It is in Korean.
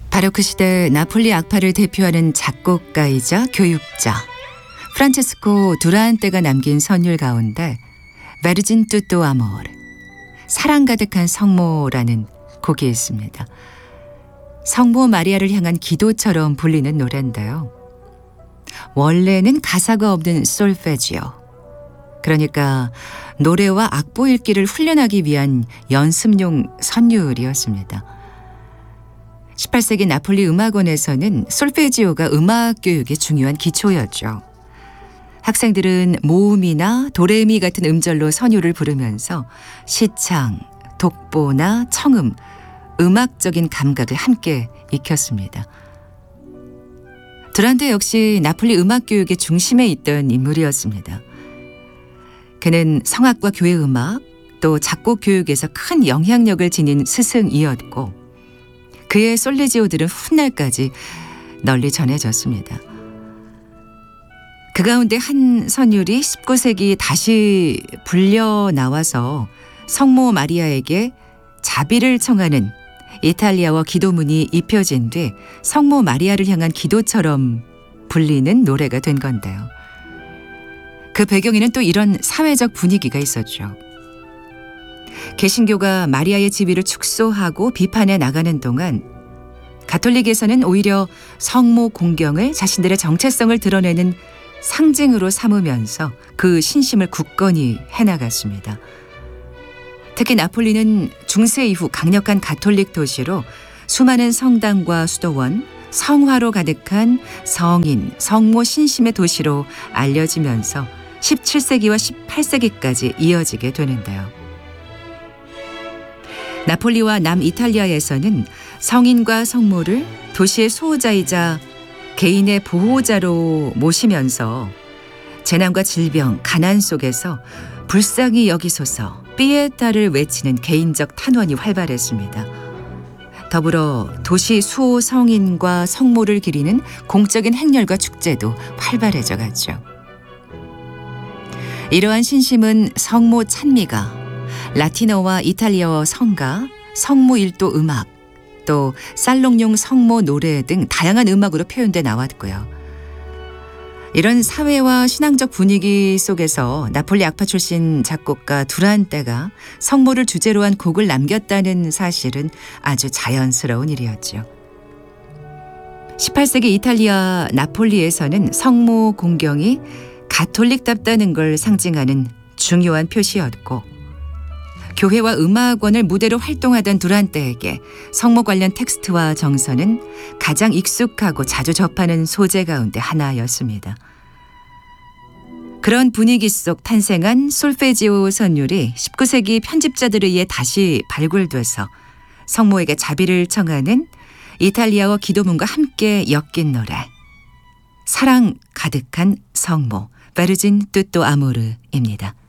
바로 그 시대 나폴리 악파를 대표하는 작곡가이자 교육자 프란체스코 두란테가 남긴 선율 가운데 베르진 투또 아모르, 사랑 가득한 성모라는 곡이 있습니다. 성모 마리아를 향한 기도처럼 불리는 노래인데요. 원래는 가사가 없는 솔페지오, 그러니까 노래와 악보 읽기를 훈련하기 위한 연습용 선율이었습니다. 18세기 나폴리 음악원에서는 솔페지오가 음악 교육의 중요한 기초였죠. 학생들은 모음이나 도레미 같은 음절로 선율을 부르면서 시창, 독보나 청음, 음악적인 감각을 함께 익혔습니다. 두란테 역시 나폴리 음악 교육의 중심에 있던 인물이었습니다. 그는 성악과 교회 음악, 또 작곡 교육에서 큰 영향력을 지닌 스승이었고 그의 솔레지오들은 훗날까지 널리 전해졌습니다. 그 가운데 한 선율이 19세기 다시 불려 나와서 성모 마리아에게 자비를 청하는 이탈리아어 기도문이 입혀진 뒤 성모 마리아를 향한 기도처럼 불리는 노래가 된 건데요. 그 배경에는 또 이런 사회적 분위기가 있었죠. 개신교가 마리아의 지위를 축소하고 비판해 나가는 동안 가톨릭에서는 오히려 성모 공경을 자신들의 정체성을 드러내는 상징으로 삼으면서 그 신심을 굳건히 해나갔습니다. 특히 나폴리는 중세 이후 강력한 가톨릭 도시로 수많은 성당과 수도원, 성화로 가득한 성인, 성모 신심의 도시로 알려지면서 17세기와 18세기까지 이어지게 되는데요. 나폴리와 남이탈리아에서는 성인과 성모를 도시의 수호자이자 개인의 보호자로 모시면서 재난과 질병, 가난 속에서 불쌍히 여기소서 피에타를 외치는 개인적 탄원이 활발했습니다. 더불어 도시 수호 성인과 성모를 기리는 공적인 행렬과 축제도 활발해져 갔죠. 이러한 신심은 성모 찬미가 라틴어와 이탈리아어 성가, 성모 일도 음악, 또 살롱용 성모 노래 등 다양한 음악으로 표현돼 나왔고요. 이런 사회와 신앙적 분위기 속에서 나폴리 악파 출신 작곡가 두란테가 성모를 주제로 한 곡을 남겼다는 사실은 아주 자연스러운 일이었죠. 18세기 이탈리아 나폴리에서는 성모 공경이 가톨릭답다는 걸 상징하는 중요한 표시였고 교회와 음악원을 무대로 활동하던 두란테에게 성모 관련 텍스트와 정서는 가장 익숙하고 자주 접하는 소재 가운데 하나였습니다. 그런 분위기 속 탄생한 솔페지오 선율이 19세기 편집자들에 의해 다시 발굴돼서 성모에게 자비를 청하는 이탈리아어 기도문과 함께 엮인 노래, 사랑 가득한 성모, 베르진 투또 아모르입니다.